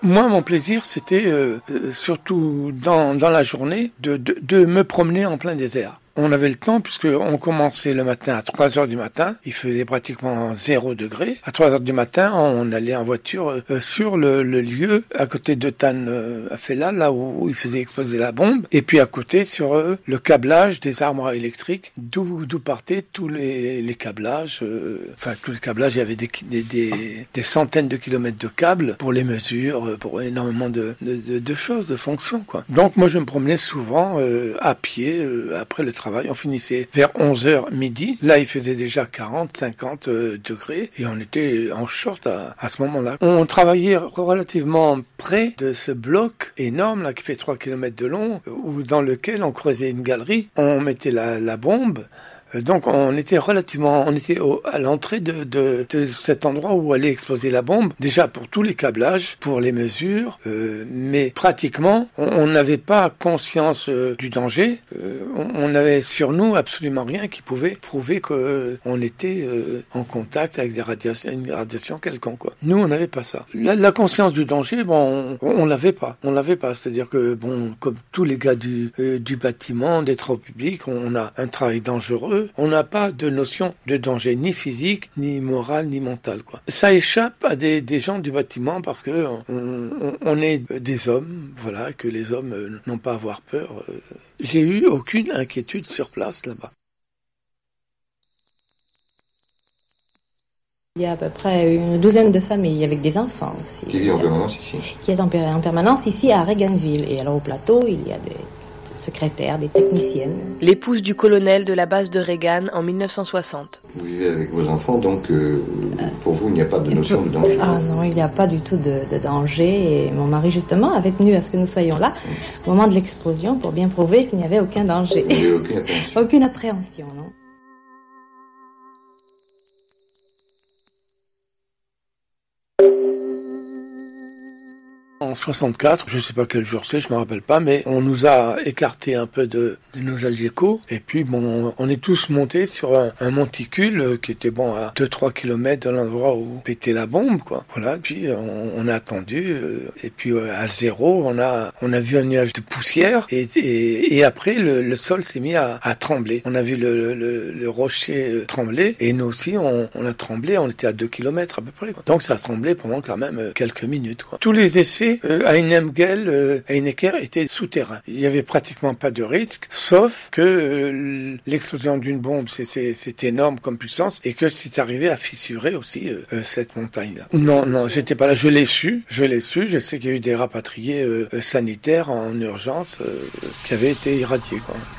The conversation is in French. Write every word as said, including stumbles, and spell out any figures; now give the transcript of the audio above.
Moi, mon plaisir, c'était euh, euh, surtout dans, dans la journée de, de, de me promener en plein désert. On avait le temps puisque on commençait le matin à trois heures du matin. Il faisait pratiquement zéro degré. À trois heures du matin, on allait en voiture euh, sur le, le lieu à côté de Tan euh, Afella, là où, où il faisait exploser la bombe. Et puis à côté sur euh, le câblage des armoires électriques, d'où d'où partaient tous les, les câblages. Euh, enfin, tous les câblages, il y avait des, des, des, des centaines de kilomètres de câbles pour les mesures, pour énormément de, de, de, de choses, de fonctions, quoi. Donc moi, je me promenais souvent euh, à pied euh, après le travail. On finissait vers onze heures midi. Là, il faisait déjà quarante, cinquante euh, degrés et on était en short à, à ce moment-là. On travaillait relativement près de ce bloc énorme là qui fait trois kilomètres de long, où dans lequel on creusait une galerie. On mettait la, la bombe. Donc on était relativement, on était au, à l'entrée de, de, de cet endroit où allait exploser la bombe, déjà pour tous les câblages, pour les mesures, euh, mais pratiquement on n'avait pas conscience euh, du danger, euh, on n'avait sur nous absolument rien qui pouvait prouver qu'on euh, était euh, en contact avec des radiations, une radiation quelconque, quoi. Nous on n'avait pas ça. La, la conscience du danger, bon, on, on l'avait pas, on l'avait pas, c'est-à-dire que bon, comme tous les gars du, euh, du bâtiment, des travaux publics, on a un travail dangereux. On n'a pas de notion de danger, ni physique, ni moral, ni mental, quoi. Ça échappe à des, des gens du bâtiment parce que on, on, on est des hommes, voilà, que les hommes n'ont pas à avoir peur. J'ai eu aucune inquiétude sur place là-bas. Il y a à peu près une douzaine de familles avec des enfants aussi. Qui vit en permanence ici. Qui est en, en permanence ici à Reganville. Et alors au plateau, il y a des secrétaires, des techniciennes. L'épouse du colonel de la base de Regan en mille neuf cent soixante. Vous vivez avec vos enfants, donc euh, pour vous, il n'y a pas de notion de danger. Ah non, il n'y a pas du tout de, de danger. Et mon mari, justement, avait tenu à ce que nous soyons là au moment de l'explosion pour bien prouver qu'il n'y avait aucun danger. Il n'y avait aucune appréhension. Aucune appréhension, non. En soixante-quatre, je ne sais pas quel jour c'est, je me rappelle pas, mais on nous a écarté un peu de, de nos Algeco, et puis bon, on est tous montés sur un, un monticule qui était bon à deux trois kilomètres de l'endroit où pétait la bombe, quoi. Voilà, puis on, on a attendu, euh, et puis euh, à zéro, on a on a vu un nuage de poussière, et, et, et après le, le sol s'est mis à, à trembler. On a vu le, le, le rocher trembler, et nous aussi on, on a tremblé, on était à deux kilomètres à peu près, quoi. Donc ça a tremblé pendant quand même quelques minutes, quoi. Tous les essais Euh, à Heinemgel, euh, à Heinecker était souterrain. Il y avait pratiquement pas de risque, sauf que euh, l'explosion d'une bombe, c'est, c'est, c'est énorme comme puissance, et que c'est arrivé à fissurer aussi euh, euh, cette montagne-là. Non, non, j'étais pas là. Je l'ai su, je l'ai su. Je sais qu'il y a eu des rapatriés euh, sanitaires en urgence euh, qui avaient été irradiés, quoi.